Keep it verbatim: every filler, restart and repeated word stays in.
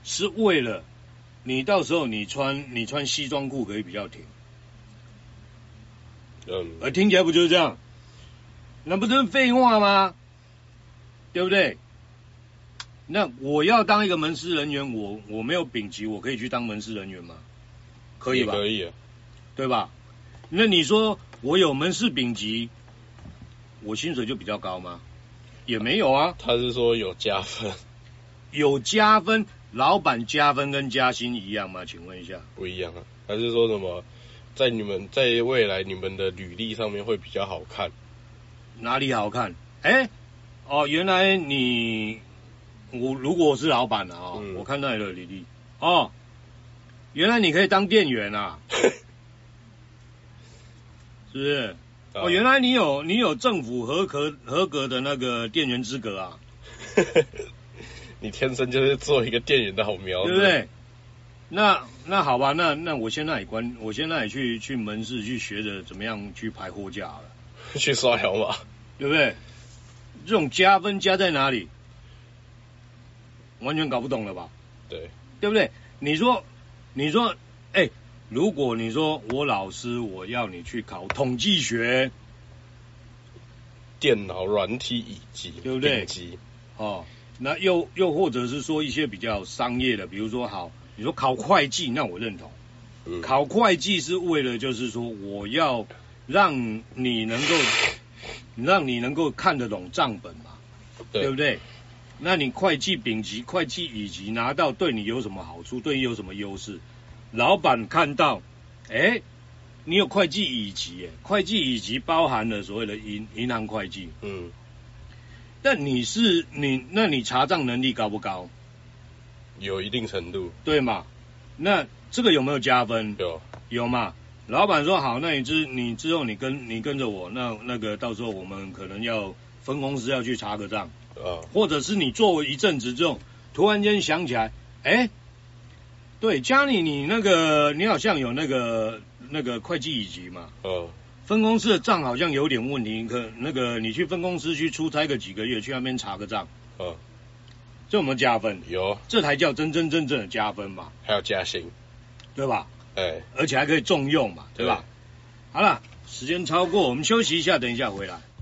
是为了你到时候你穿你穿西装裤可以比较挺。 嗯， 而听起来不就是这样？那不是废话吗？对不对？那我要当一个门市人员，我我没有丙级，我可以去当门市人员吗？可以吧？ 可以啊， 对吧？那你说我有门市丙级，我薪水就比较高吗？也没有啊。 他是说有加分， 有加分，老板加分跟加薪一样吗？请问一下。 不一样啊。他是说什么，在你们在未来你们的履历上面会比较好看。 哪里好看？哎，哦，原来你我如果我是老板啊、哦嗯，我看到你的履历哦，原来你可以当店员啊，是不是？哦，原来你有你有政府合格合格的那个店员资格啊！ 你天生就是做一个店员的好苗子， 对不对？那那好吧，那那我先让你关，我先让你去去门市去学着怎么样去排货架了， 去刷条码， 对不对？这种加分加在哪里？完全搞不懂了吧？ 对， 对不对？你说，你说，哎，如果你说我老师我要你去考统计学、 电脑软体乙级， 对不对？哦，那又又或者是说一些比较商业的，比如说好，你说考会计，那我认同。嗯、考会计是为了就是说我要让你能够让你能够看得懂账本嘛，对, 对不对？那你会计丙级、会计乙级拿到，对你有什么好处？对你有什么优势？老板看到，哎，你有会计乙级，哎，会计乙级包含了所谓的银银行会计，嗯，但你是你，那你查账能力高不高？ 有一定程度， 对嘛？那这个有没有加分？ 有， 有嘛？老板说好，那你之你之后你跟你跟着我，那那个到时候我们可能要分公司要去查个账。 啊， 或者是你做一阵子之后，突然间想起来，哎，对，家里你那个你好像有那个那个会计乙级嘛， 嗯， 分公司的账好像有点问题，可那个你去分公司去出差个几个月，去那边查个账， 嗯， 这有没有加分？ 有， 这才叫真真正正的加分嘛， 还有加薪， 对吧？ 哎， 而且还可以重用嘛，对吧？对，好了，时间超过，我们休息一下，等一下回来。